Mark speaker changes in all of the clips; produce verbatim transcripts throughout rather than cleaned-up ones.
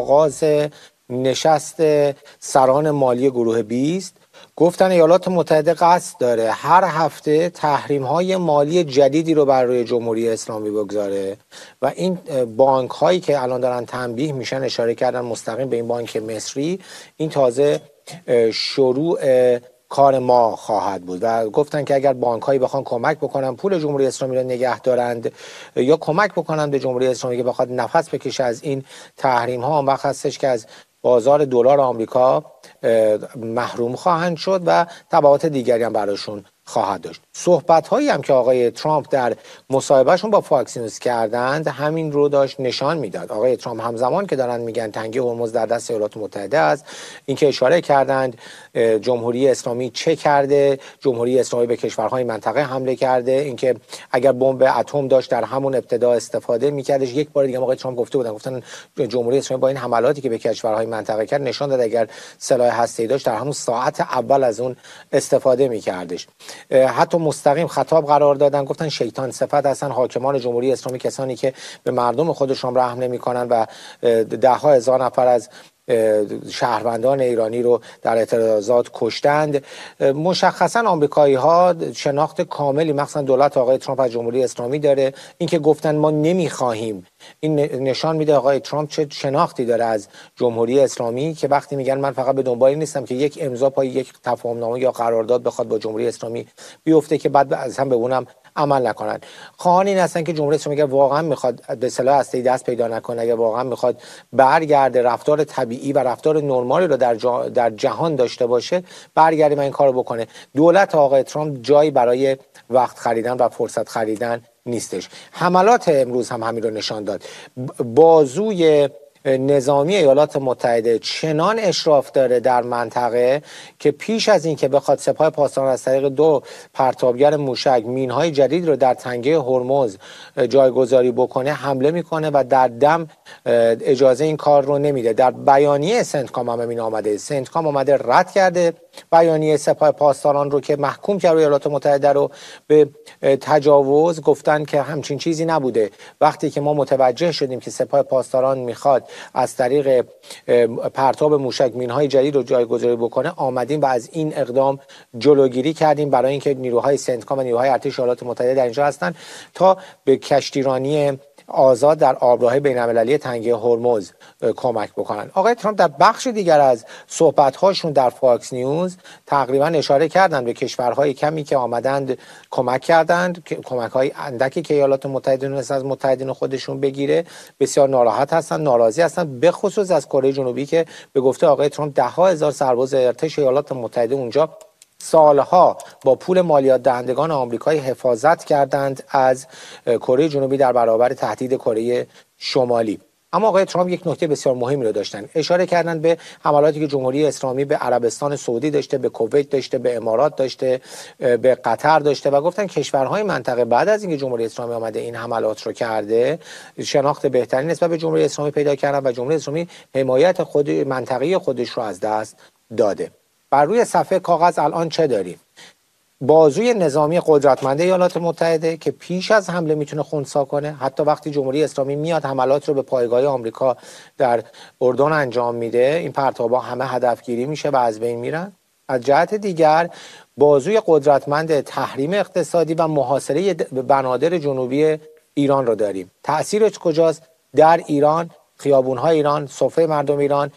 Speaker 1: آغاز نشست سران مالی گروه بیست گفتن ایالات متحده قصد داره هر هفته تحریم‌های مالی جدیدی رو بر روی جمهوری اسلامی بگذاره و این بانک هایی که الان دارن تنبیه میشن، اشاره کردن مستقیم به این بانک مصری، این تازه شروع کار ما خواهد بود و گفتن که اگر بانک هایی بخوان کمک بکنن پول جمهوری اسلامی رو نگه دارند یا کمک بکنن به جمهوری اسلامی که بخواد نفس بکشه از این تحریم ها، اون وقت هستش که از بازار دلار آمریکا محروم خواهند شد و تبعات دیگری هم براشون خواهد داشت. صحبت هایی هم که آقای ترامپ در مصاحبهشون با فاکس نیوز کردند همین رو داشت نشان میداد. آقای ترامپ همزمان که دارن میگن تنگه هرمز در دست ایالات متحده است، اینکه اشاره کردند جمهوری اسلامی چه کرده، جمهوری اسلامی به کشورهای منطقه حمله کرده، اینکه اگر بمب اتم داشت در همون ابتدا استفاده میکردش. یک بار دیگه آقای ترامپ گفته بودن، گفتن جمهوری اسلامی با این حملاتی که به کشورهای منطقه کرد نشان داد اگر سلاح هسته‌ای داشت در همون ساعت اول از اون استفاده میکردش. حتی مستقیم خطاب قرار دادن، گفتن شیطان صفت هستن حاکمان جمهوری اسلامی، کسانی که به مردم خودشون رحم نمیکنن و ده ها هزار نفر از شهروندان ایرانی رو در اعتراضات کشتند. مشخصا آمریکایی ها شناخت کاملی مخصوصا دولت آقای ترامپ از جمهوری اسلامی داره. اینکه گفتن ما نمیخواهیم، این نشان میده آقای ترامپ چه شناختی داره از جمهوری اسلامی، که وقتی میگن من فقط به دنبال نیستم که یک امضا پای یک تفاهمنامه یا قرارداد بخواد با جمهوری اسلامی بیفته که بعد از هم به اونم عمل نکنن. خواهان این هستن که جمهوری اسلامی اگر واقعا میخواد به سلاح هسته‌ای دست پیدا نکنه، اگر واقعا میخواد برگرده رفتار طبیعی و رفتار نرمالی رو در, جا در جهان داشته باشه، برگردیم این کارو بکنه. دولت آقای ترامپ جایی برای وقت خریدن و فرصت خریدن نیستش. حملات امروز هم همین رو نشان داد. بازوی نظامی ایالات متحده چنان اشراف داره در منطقه که پیش از این که بخواد سپاه پاسداران از طریق دو پرتابگر موشک مینهای جدید رو در تنگه هرمز جایگذاری بکنه حمله میکنه و در دم اجازه این کار رو نمیده. در بیانیه سنتکام هم این آمده، سنتکام آمده رد کرده بیانیه سپاه پاسداران رو که محکوم کرد ایالات متحده رو به تجاوز. گفتن که همچین چیزی نبوده. وقتی که ما متوجه شدیم که سپاه پاسداران میخواد از طریق پرتاب موشک مینهای جدید رو جایگذاری بکنه، آمدیم و از این اقدام جلوگیری کردیم برای اینکه نیروهای سنتکام و نیروهای ارتش ایالات متحده در اینجا هستن تا به کشتیرانی آزاد در آبراهای بین‌المللی تنگه هرمز کمک بکنن. آقای ترامپ در بخش دیگر از صحبت‌هاشون در فاکس نیوز تقریبا اشاره کردند به کشورهای کمی که آمدند کمک کردند، کمک‌های اندکی که ایالات متحده تونست از متحدین خودشون بگیره. بسیار ناراحت هستند، ناراضی هستند، به خصوص از کره جنوبی که به گفته آقای ترامپ ده ها هزار سرباز ارتش ایالات متحده اونجا سالها با پول مالیات دهندگان آمریکایی حفاظت کردند از کره جنوبی در برابر تهدید کره شمالی. اما آقای ترامپ یک نکته بسیار مهمی رو داشتن، اشاره کردن به حملاتی که جمهوری اسلامی به عربستان سعودی داشته، به کویت داشته، به امارات داشته، به قطر داشته و گفتن کشورهای منطقه بعد از اینکه جمهوری اسلامی آمده این حملات رو کرده شناخت بهتری نسبت به جمهوری اسلامی پیدا کردن و جمهوری اسلامی حمایت خود منطقه خودش رو از دست داده. بر روی صفحه کاغذ الان چه داریم؟ بازوی نظامی قدرتمند ایالات متحده که پیش از حمله میتونه خنثی کنه. حتی وقتی جمهوری اسلامی میاد حملات رو به پایگاه آمریکا در اردن انجام میده، این پرتابا همه هدفگیری میشه و از بین میرن. از جهت دیگر بازوی قدرتمند تحریم اقتصادی و محاصره بنادر جنوبی ایران رو داریم. تأثیرش کجاست؟ در ایران، خیابون‌های ایران، سفره مردم ایران،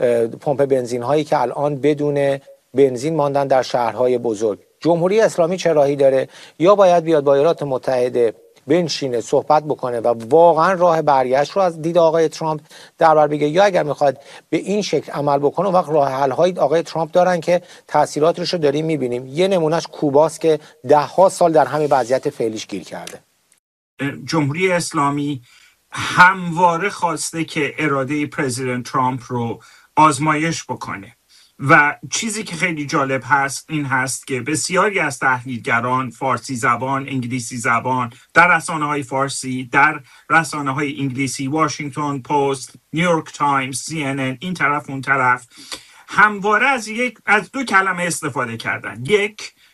Speaker 1: پمپ بنزین هایی که الان بدون بنزین ماندن در شهرهای بزرگ. جمهوری اسلامی چه راهی داره؟ یا باید بیاد با ایالات متحده بنشینه صحبت بکنه و واقعا راه برگشت رو از دید آقای ترامپ در بر بگیره، یا اگر میخواد به این شکل عمل بکنه وقت راه حل های آقای ترامپ دارن که تاثیراتش رو داریم میبینیم. یه نمونهش کوباست که ده ها سال در همین وضعیت فعلیش گیر کرده.
Speaker 2: جمهوری اسلامی همواره خواسته که اراده پرزیدنت ترامپ رو آزمایش بکنه و چیزی که خیلی جالب هست این هست که بسیاری از تحلیلگران فارسی زبان، انگلیسی زبان، در رسانه‌های فارسی، در رسانه‌های انگلیسی، واشنگتن پست، نیویورک تایمز، سی ان ان، این طرف اون طرف، همواره از یک از دو کلمه استفاده کردن. یک،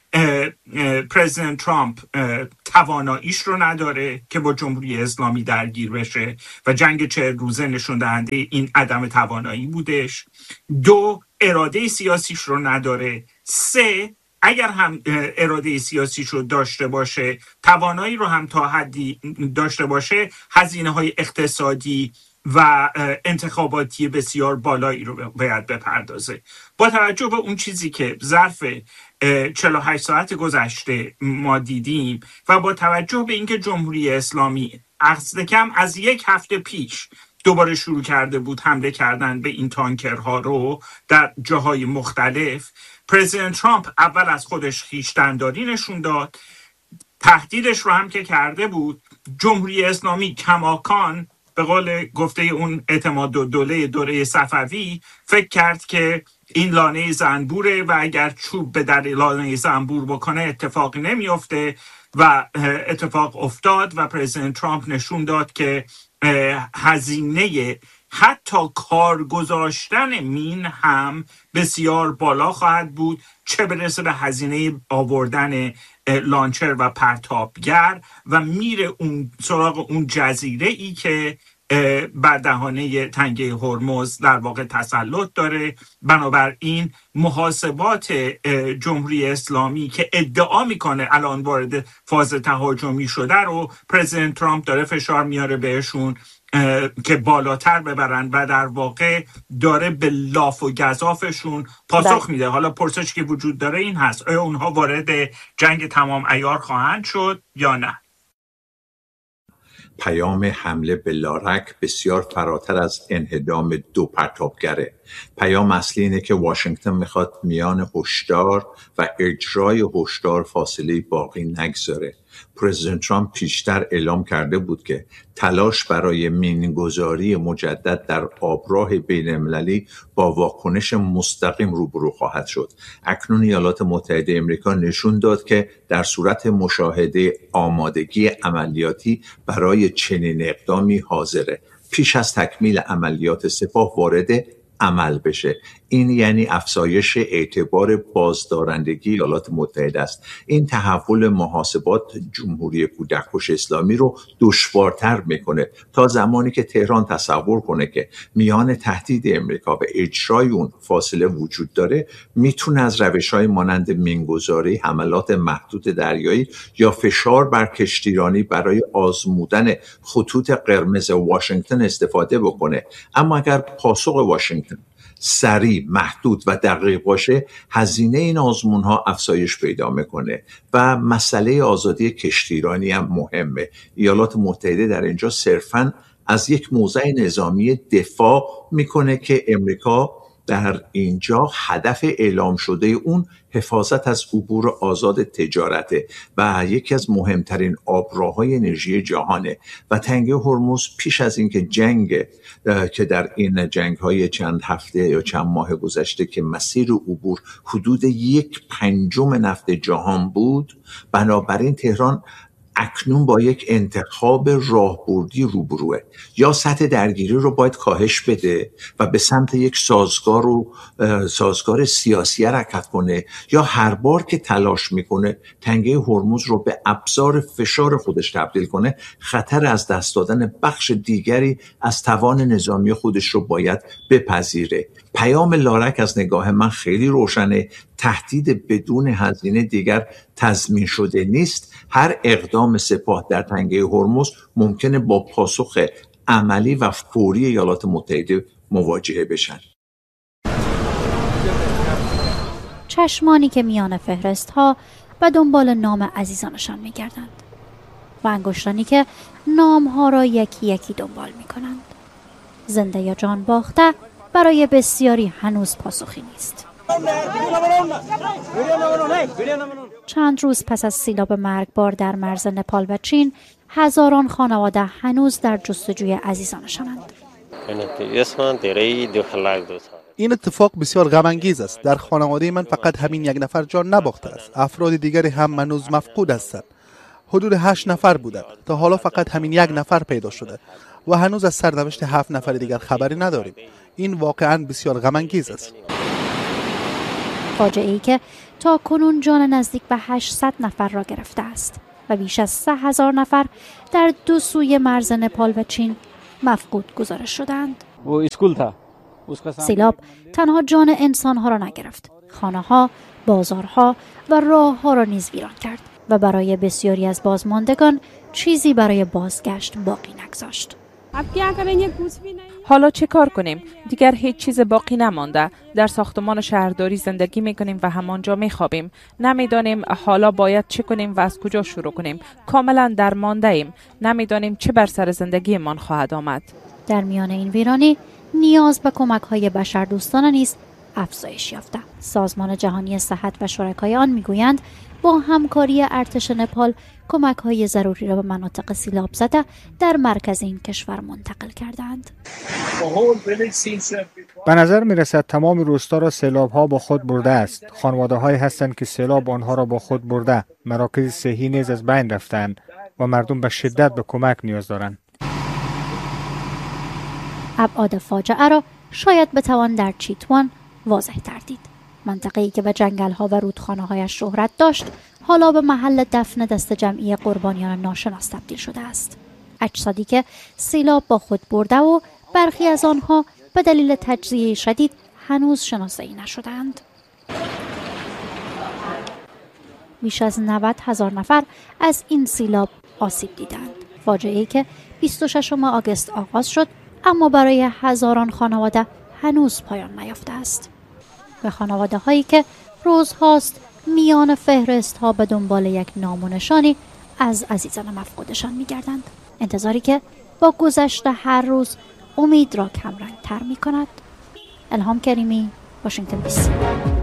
Speaker 2: پرزیدنت ترامپ تواناییش رو نداره که با جمهوری اسلامی درگیر بشه و جنگ چهل روزه نشون دهنده این عدم توانایی بودش. دو، اراده سیاسیش رو نداره. سه، اگر هم اراده سیاسیش رو داشته باشه، توانایی رو هم تا حدی داشته باشه، هزینه های اقتصادی و انتخاباتی بسیار بالایی رو باید بپردازه. با توجه به اون چیزی که ظرف چهل و هشت ساعت گذشته ما دیدیم و با توجه به اینکه جمهوری اسلامی اصل کم از یک هفته پیش دوباره شروع کرده بود حمله کردن به این تانکرها رو در جاهای مختلف، پرزیدنت ترامپ اول از خودش خویشتن‌داری نشون داد، تهدیدش رو هم که کرده بود. جمهوری اسلامی کماکان به قول گفته اون اعتماد الدوله دوره صفوی فکر کرد که این لانه زنبوره و اگر چوب به در لانه زنبور بکنه اتفاقی نمیفته و اتفاق افتاد و پرزیدنت ترامپ نشون داد که هزینه حتی کار گذاشتن مین هم بسیار بالا خواهد بود، چه برسه به هزینه آوردن لانچر و پرتابگر و میره اون سراغ اون جزیره ای که بر دهانه تنگه هرمز در واقع تسلط داره. بنابراین محاسبات جمهوری اسلامی که ادعا میکنه الان وارد فاز تهاجمی شده رو پرزیدنت ترامپ داره فشار میاره بهشون که بالاتر ببرن و در واقع داره به لاف و گزافشون پاسخ میده. حالا پرسشی که وجود داره این هست: آیا اونها وارد جنگ تمام عیار خواهند شد یا نه؟
Speaker 3: پیام حمله به لارک بسیار فراتر از انهدام دو پرتابگره. پیام اصلی اینه که واشنگتن میخواد میان هشدار و اجرای هشدار فاصله باقی نگذاره. پرزیدنت ترامپ پیشتر اعلام کرده بود که تلاش برای مینگذاری مجدد در آبراه بین‌المللی با واکنش مستقیم روبرو خواهد شد. اکنون ایالات متحده آمریکا نشون داد که در صورت مشاهده آمادگی عملیاتی برای چنین اقدامی حاضره. پیش از تکمیل عملیات سپاه وارد عمل بشه. این یعنی افزایش اعتبار بازدارندگی ایالات متحده است. این تحول محاسبات جمهوری کودککش اسلامی رو دشوارتر میکنه تا زمانی که تهران تصور کنه که میان تهدید امریکا و اجرای اون فاصله وجود داره، میتونه از روش‌های مانند مینگذاری، حملات محدود دریایی یا فشار بر کشتیرانی برای آزمودن خطوط قرمز واشنگتن استفاده بکنه. اما اگر پاسخ واشنگتن سریع، محدود و دقیق باشه، هزینه این آزمون ها افزایش پیدا میکنه و مسئله آزادی کشتیرانی هم مهمه. ایالات متحده در اینجا صرفاً از یک موضع نظامی دفاع میکنه که امریکا در اینجا هدف اعلام شده اون حفاظت از عبور آزاد تجارته و یکی از مهمترین آبراهای انرژی جهانه و تنگه هرمز پیش از اینکه جنگ که در این جنگ‌های چند هفته یا چند ماه گذشته که مسیر عبور حدود یک پنجم نفت جهان بود، بنابراین تهران اکنون با یک انتخاب راهبردی روبروه. یا سطح درگیری رو باید کاهش بده و به سمت یک سازگار و سازگار سیاسی حرکت کنه، یا هر بار که تلاش میکنه تنگه هرمز رو به ابزار فشار خودش تبدیل کنه، خطر از دست دادن بخش دیگری از توان نظامی خودش رو باید بپذیره. پیام لارک از نگاه من خیلی روشنه. تهدید بدون هزینه دیگر تضمین شده نیست. هر اقدام سپاه در تنگه هرمز ممکنه با پاسخ عملی و فوری ایالات متحده مواجهه بشن.
Speaker 4: چشمانی که میان فهرست ها و دنبال نام عزیزانشان میگردند و انگشتانی که نام ها را یکی یکی دنبال میکنند. زنده یا جان باخته برای بسیاری هنوز پاسخی نیست. چند روز پس از سیلاب مرگبار در مرز نپال و چین، هزاران خانواده هنوز در جستجوی عزیزانشانند.
Speaker 5: این اتفاق بسیار غم انگیز است. در خانواده من فقط همین یک نفر جان نباخته است. افراد دیگری هم هنوز مفقود هستند. حدود هشت نفر بودند. تا حالا فقط همین یک نفر پیدا شده و هنوز از سرنوشت هفت نفر دیگر خبری نداریم. این واقعاً بسیار غم انگیز است.
Speaker 4: فاجعه‌ای که تا کنون جان نزدیک به هشتصد نفر را گرفته است و بیش از سه هزار نفر در دو سوی مرز نپال و چین مفقود گزارش شدند. سیلاب تنها جان انسانها را نگرفت، خانه‌ها، بازارها و راه‌ها را نیز ویران کرد و برای بسیاری از بازماندگان چیزی برای بازگشت باقی نگذاشت.
Speaker 6: حالا چه کار کنیم؟ دیگر هیچ چیز باقی نمانده. در ساختمان شهرداری زندگی میکنیم و همانجا میخوابیم. نمیدانیم حالا باید چه کنیم و از کجا شروع کنیم. کاملا درمانده ایم. نمیدانیم چه بر سر زندگیمان خواهد آمد.
Speaker 4: در میان این ویرانی نیاز به کمک‌های بشردوستانه نیز افزایش یافته. سازمان جهانی صحت و شرکای آن میگویند با همکاری ارتش نپال کمک‌های ضروری را به مناطق سیلاب زده در مرکز این کشور منتقل کردند.
Speaker 7: به نظر می‌رسد تمام روستا را سیلاب‌ها با خود برده است. خانواده‌هایی هستند که سیلاب آنها را با خود برده. مراکز صحی نیز از بین رفتند و مردم به شدت به کمک نیاز دارند.
Speaker 4: ابعاد فاجعه را شاید بتوان در چیتوان واضح تر دید. منطقه‌ای که به جنگل‌ها و رودخانه‌هایش شهرت داشت، حالا به محل دفن دست جمعی قربانیان ناشناس تبدیل شده است. اجسادی که سیلاب با خود برده و برخی از آنها به دلیل تجزیه شدید هنوز شناسایی نشدند. بیش از نود هزار نفر از این سیلاب آسیب دیدند. فاجعه‌ای که بیست و ششم آگوست آغاز شد، اما برای هزاران خانواده هنوز پایان نیافته است. به خانواده هایی که روز هاست میان فهرست ها به دنبال یک نام و نشانی از عزیزان مفقودشان می گردند. انتظاری که با گذشت هر روز امید را کمرنگ تر می کند. الهام کریمی، واشنگتن دی سی.